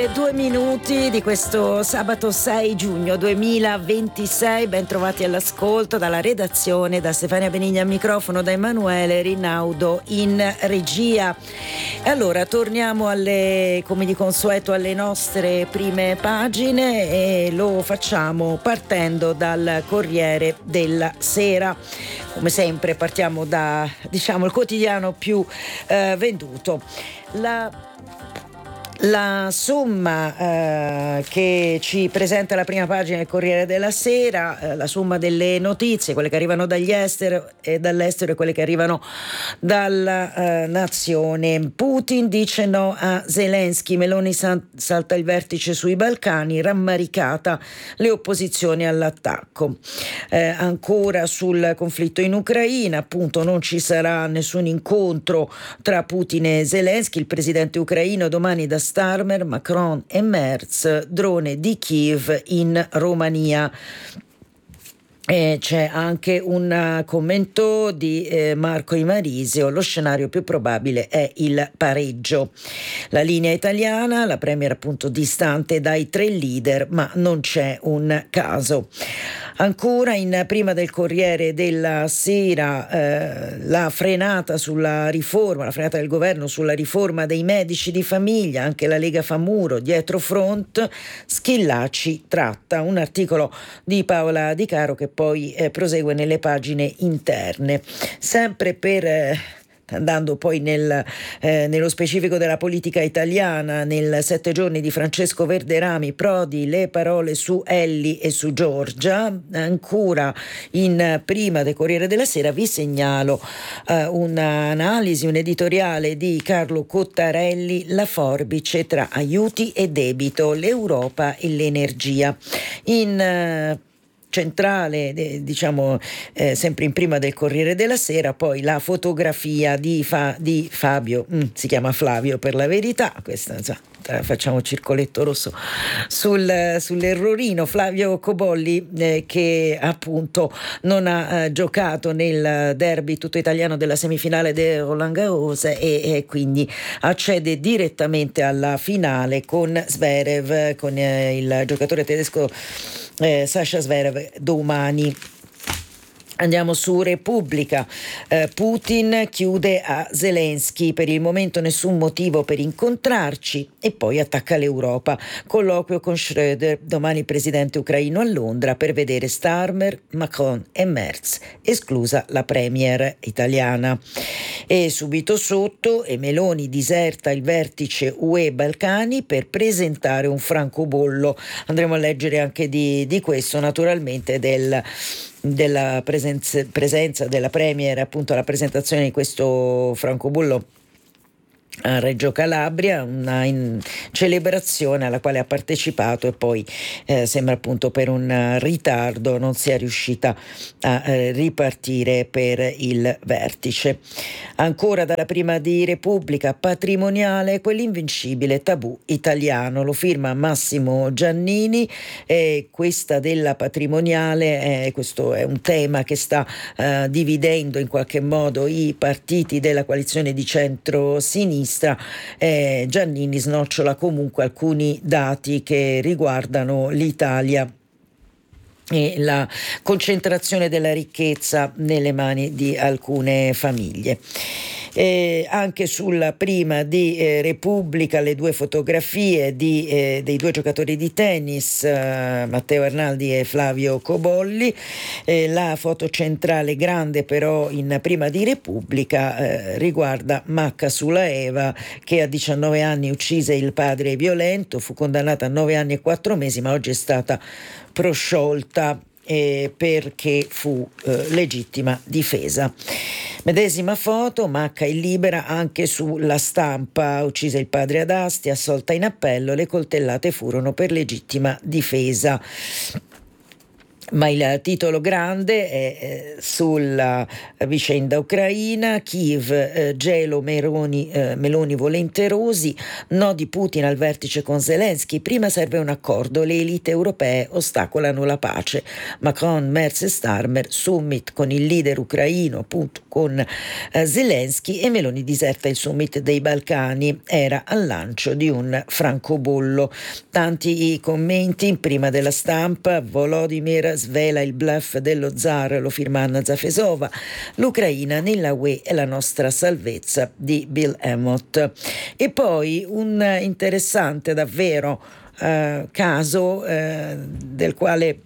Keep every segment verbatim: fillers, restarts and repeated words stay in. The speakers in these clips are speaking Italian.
e due minuti di questo sabato sei giugno duemilaventisei. Ben trovati all'ascolto dalla redazione, da Stefania Benigni al microfono, da Emanuele Rinaudo in regia. E allora torniamo alle, come di consueto, alle nostre prime pagine e lo facciamo partendo dal Corriere della Sera. Come sempre partiamo da, diciamo, il quotidiano più eh, venduto. La La somma eh, che ci presenta la prima pagina del Corriere della Sera, eh, la somma delle notizie, quelle che arrivano dagli estero e dall'estero e quelle che arrivano dalla eh, nazione. Putin dice no a Zelensky, Meloni sa- salta il vertice sui Balcani, rammaricata le opposizioni all'attacco. Eh, ancora sul conflitto in Ucraina, appunto non ci sarà nessun incontro tra Putin e Zelensky, il presidente ucraino domani da Starmer, Macron e Merz, drone di Kiev in Romania. E c'è anche un commento di eh, Marco Imarisio: lo scenario più probabile è il pareggio. La linea italiana, la premier appunto distante dai tre leader, ma non c'è un caso. Ancora in prima del Corriere della Sera eh, la frenata sulla riforma, la frenata del governo sulla riforma dei medici di famiglia, anche la Lega fa muro, dietro front, Schillaci tratta, un articolo di Paola Di Caro che poi eh, prosegue nelle pagine interne. Sempre per... Eh, Andando poi nel, eh, nello specifico della politica italiana, nel sette giorni di Francesco Verderami, Prodi, le parole su Elli e su Giorgia. Ancora in prima del Corriere della Sera vi segnalo eh, un'analisi, un editoriale di Carlo Cottarelli, la forbice tra aiuti e debito, l'Europa e l'energia. In eh, centrale, eh, diciamo eh, sempre in prima del Corriere della Sera, poi la fotografia di, Fa- di Fabio, mm, si chiama Flavio per la verità, questa insomma, facciamo circoletto rosso sul, sull'errorino, Flavio Cobolli eh, che appunto non ha eh, giocato nel derby tutto italiano della semifinale del Roland Garros e, e quindi accede direttamente alla finale con Zverev, con eh, il giocatore tedesco Eh, Sasha Zverev domani. Andiamo su Repubblica. Eh, Putin chiude a Zelensky, per il momento nessun motivo per incontrarci, e poi attacca l'Europa. Colloquio con Schröder, domani presidente ucraino a Londra per vedere Starmer, Macron e Merz, esclusa la premier italiana. E subito sotto, e Meloni diserta il vertice U E Balcani per presentare un francobollo. Andremo a leggere anche di, di questo, naturalmente del della presenza, presenza della premier appunto alla presentazione di questo francobollo a Reggio Calabria, una in celebrazione alla quale ha partecipato e poi eh, sembra appunto per un ritardo non sia riuscita a eh, ripartire per il vertice. Ancora dalla prima di Repubblica, patrimoniale, quell'invincibile tabù italiano, lo firma Massimo Giannini. E questa della patrimoniale, eh, questo è un tema che sta eh, dividendo in qualche modo i partiti della coalizione di centro-sinistra. Eh, Giannini snocciola comunque alcuni dati che riguardano l'Italia e la concentrazione della ricchezza nelle mani di alcune famiglie. Eh, anche sulla prima di eh, Repubblica le due fotografie di, eh, dei due giocatori di tennis, eh, Matteo Arnaldi e Flavio Cobolli. Eh, la foto centrale grande però in prima di Repubblica eh, riguarda Macca Sulaeva, che a diciannove anni uccise il padre violento, fu condannata a nove anni e quattro mesi, ma oggi è stata prosciolta eh, perché fu eh, legittima difesa. Medesima foto, Macca è libera anche sulla Stampa, uccise il padre ad Asti, assolta in appello, le coltellate furono per legittima difesa. Ma il titolo grande è eh, sulla vicenda ucraina. Kiev, eh, gelo Meloni, eh, Meloni volenterosi, no di Putin al vertice con Zelensky, prima serve un accordo, le elite europee ostacolano la pace. Macron, Merz e Starmer, summit con il leader ucraino, appunto con eh, Zelensky, e Meloni diserta il summit dei Balcani, era al lancio di un francobollo. Tanti i commenti in prima della Stampa. Volodymyr svela il bluff dello zar, lo firma Anna Zafesova. L'Ucraina nella U E è la nostra salvezza di Bill Emmott. E poi un interessante davvero eh, caso eh, del quale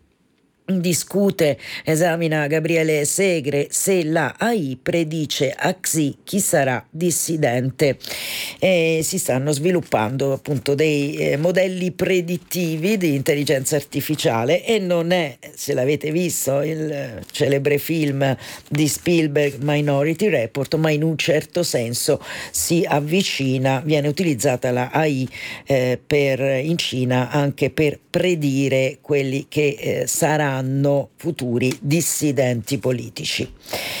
discute, esamina Gabriele Segre, se la A I predice a Xi chi sarà dissidente. E si stanno sviluppando appunto dei eh, modelli predittivi di intelligenza artificiale, e non è, se l'avete visto, il celebre film di Spielberg Minority Report, ma in un certo senso si avvicina, viene utilizzata la A I eh, per, in Cina anche per predire quelli che eh, saranno futuri dissidenti politici.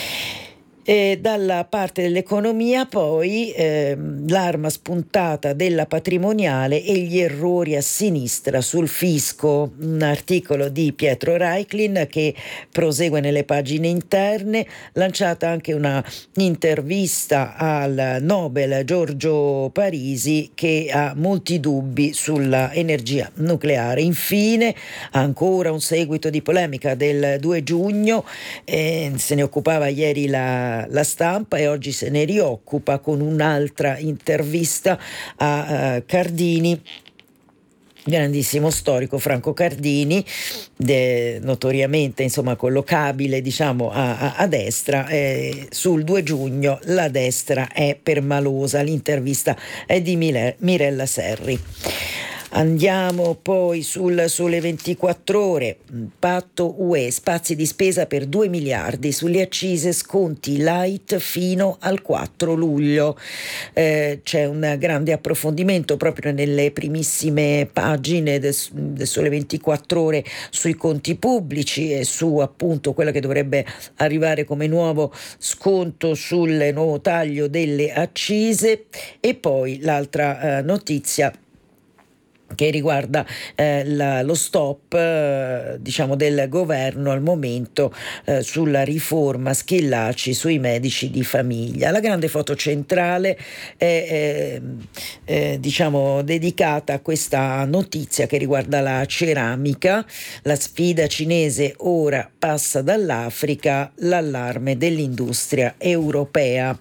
E dalla parte dell'economia poi eh, l'arma spuntata della patrimoniale e gli errori a sinistra sul fisco, un articolo di Pietro Reiklin che prosegue nelle pagine interne, lanciata anche una intervista al Nobel Giorgio Parisi che ha molti dubbi sulla energia nucleare. Infine ancora un seguito di polemica del due giugno, eh, se ne occupava ieri la la Stampa e oggi se ne rioccupa con un'altra intervista a uh, Cardini, grandissimo storico Franco Cardini, de, notoriamente insomma collocabile diciamo a, a, a destra. Eh, sul due giugno la destra è permalosa. L'intervista è di Mile, Mirella Serri. Andiamo poi sul Sole ventiquattro Ore, patto U E, spazi di spesa per due miliardi, sulle accise sconti light fino al quattro luglio. Eh, c'è un grande approfondimento proprio nelle primissime pagine del, del Sole ventiquattro Ore sui conti pubblici e su appunto quello che dovrebbe arrivare come nuovo sconto sul nuovo taglio delle accise. E poi l'altra eh, notizia che riguarda eh, la, lo stop eh, diciamo del governo al momento eh, sulla riforma Schillaci sui medici di famiglia. La grande foto centrale è eh, eh, diciamo dedicata a questa notizia che riguarda la ceramica. La sfida cinese ora passa dall'Africa, l'allarme dell'industria europea.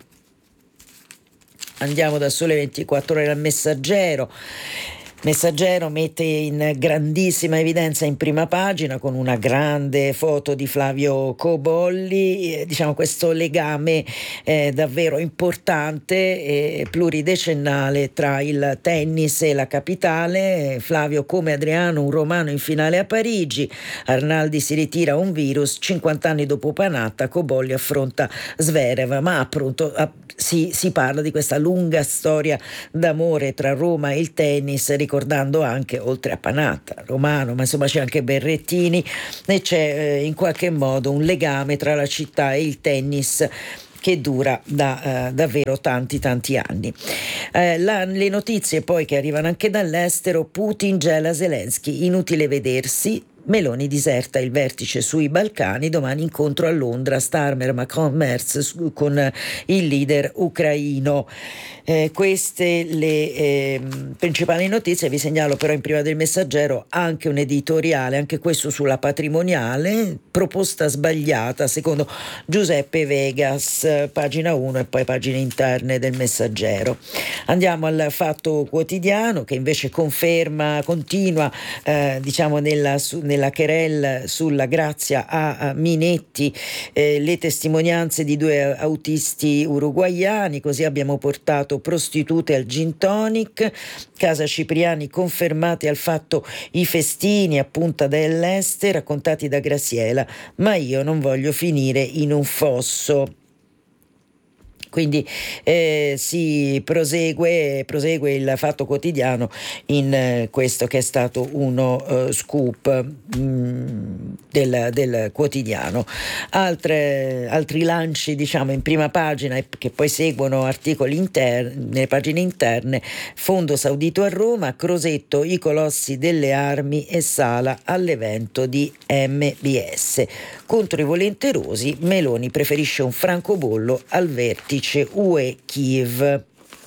Andiamo da Sole ventiquattro Ore al Messaggero. Messaggero mette in grandissima evidenza in prima pagina con una grande foto di Flavio Cobolli eh, diciamo questo legame eh, davvero importante e pluridecennale tra il tennis e la capitale. Flavio come Adriano, un romano in finale a Parigi, Arnaldi si ritira un virus, cinquanta anni dopo Panatta Cobolli affronta Zverev, ma appunto si, si parla di questa lunga storia d'amore tra Roma e il tennis, ricordando anche, oltre a Panatta, romano, ma insomma c'è anche Berrettini, e c'è eh, in qualche modo un legame tra la città e il tennis che dura da eh, davvero tanti tanti anni. Eh, la, le notizie poi che arrivano anche dall'estero: Putin gela Zelensky, inutile vedersi, Meloni diserta il vertice sui Balcani, domani incontro a Londra, Starmer, Macron, Merz con il leader ucraino. Eh, queste le eh, principali notizie. Vi segnalo però in prima del Messaggero anche un editoriale, anche questo sulla patrimoniale, proposta sbagliata secondo Giuseppe Vegas, pagina uno e poi pagine interne del Messaggero. Andiamo al Fatto Quotidiano, che invece conferma, continua eh, diciamo nella, su, nella querel sulla Grazia a Minetti, eh, le testimonianze di due autisti uruguaiani. Così abbiamo portato prostitute al gin tonic, casa Cipriani confermati al Fatto i festini a Punta del Este raccontati da Graziella, ma io non voglio finire in un fosso. Quindi eh, si prosegue, prosegue il Fatto Quotidiano in eh, questo che è stato uno uh, scoop. Mm, Del, del quotidiano. Altre, altri lanci diciamo in prima pagina e che poi seguono articoli interni nelle pagine interne: fondo saudito a Roma, Crosetto i colossi delle armi e Sala all'evento di M B S. Contro i volenterosi Meloni preferisce un francobollo al vertice U E Kiev.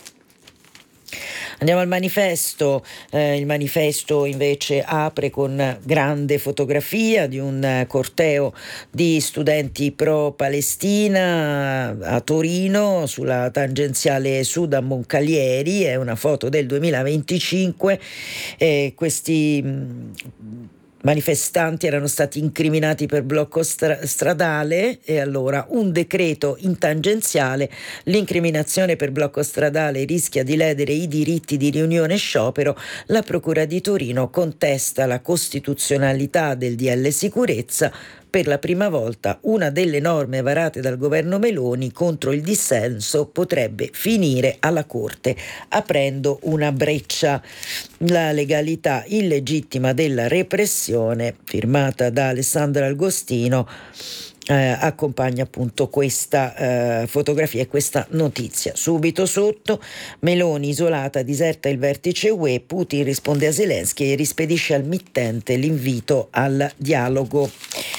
Andiamo al manifesto, eh, il manifesto invece apre con grande fotografia di un corteo di studenti pro-Palestina a Torino sulla tangenziale sud a Moncalieri, è una foto del duemilaventicinque, eh, questi mh, manifestanti erano stati incriminati per blocco stra- stradale e allora un decreto in tangenziale, l'incriminazione per blocco stradale rischia di ledere i diritti di riunione e sciopero, la Procura di Torino contesta la costituzionalità del D L sicurezza. Per la prima volta una delle norme varate dal governo Meloni contro il dissenso potrebbe finire alla Corte, aprendo una breccia. La legalità illegittima della repressione, firmata da Alessandra Agostino, eh, accompagna appunto questa eh, fotografia e questa notizia. Subito sotto: Meloni isolata, diserta il vertice U E, Putin risponde a Zelensky e rispedisce al mittente l'invito al dialogo.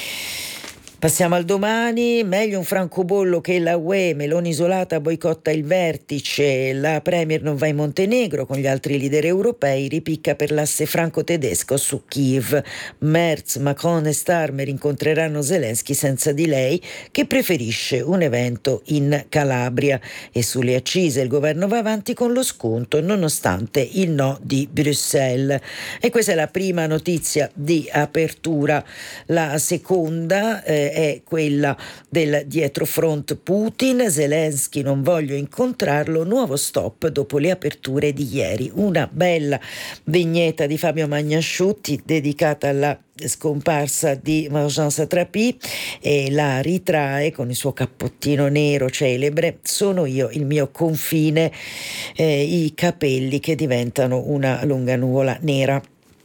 Passiamo al Domani, meglio un francobollo che la U E, Meloni isolata boicotta il vertice, la Premier non va in Montenegro con gli altri leader europei, ripicca per l'asse franco-tedesco su Kiev, Merz, Macron e Starmer incontreranno Zelensky senza di lei che preferisce un evento in Calabria, e sulle accise il governo va avanti con lo sconto nonostante il no di Bruxelles. E questa è la prima notizia di apertura. La seconda eh, è quella del dietrofront Putin, Zelensky non voglio incontrarlo, nuovo stop dopo le aperture di ieri. Una bella vignetta di Fabio Magnasciutti dedicata alla scomparsa di Marjan Satrapi e la ritrae con il suo cappottino nero celebre: sono io, il mio confine, eh, i capelli che diventano una lunga nuvola nera.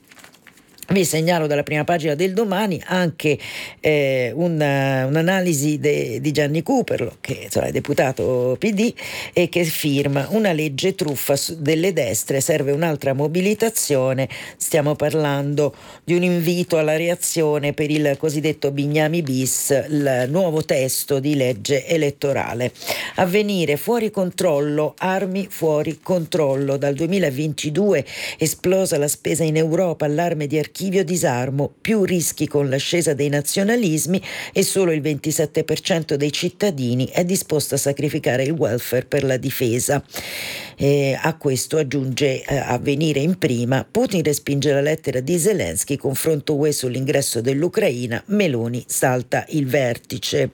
Vi segnalo dalla prima pagina del Domani anche eh, una, un'analisi de, di Gianni Cooperlo, che insomma, è deputato P D e che firma una legge truffa delle destre, serve un'altra mobilitazione. Stiamo parlando di un invito alla reazione per il cosiddetto Bignami bis, il nuovo testo di legge elettorale. Avvenire, fuori controllo, armi fuori controllo. Dal duemilaventidue esplosa la spesa in Europa, allarme di archivio disarmo, più rischi con l'ascesa dei nazionalismi e solo il ventisette per cento dei cittadini è disposto a sacrificare il welfare per la difesa. Eh, a questo aggiunge eh, Avvenire in prima: Putin respinge la lettera di Zelensky, confronto U E sull'ingresso dell'Ucraina, Meloni salta il vertice.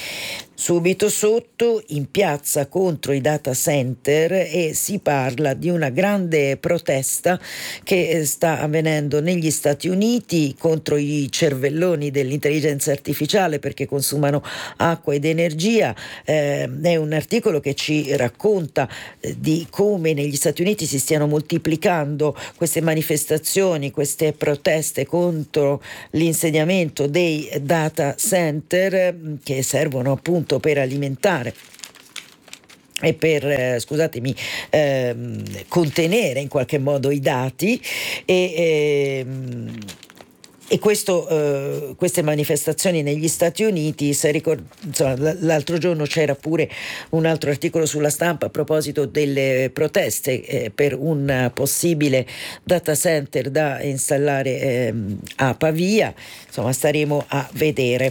Subito sotto, in piazza contro i data center, e si parla di una grande protesta che sta avvenendo negli Stati Uniti contro i cervelloni dell'intelligenza artificiale perché consumano acqua ed energia. Eh, è un articolo che ci racconta eh, di come negli Stati Uniti si stiano moltiplicando queste manifestazioni, queste proteste contro l'insediamento dei data center eh, che servono appunto per alimentare e per, eh, scusatemi, ehm, contenere in qualche modo i dati e ehm, E questo, eh, queste manifestazioni negli Stati Uniti, se ricord- insomma, l'altro giorno c'era pure un altro articolo sulla Stampa a proposito delle proteste eh, per un possibile data center da installare eh, a Pavia. Insomma, staremo a vedere.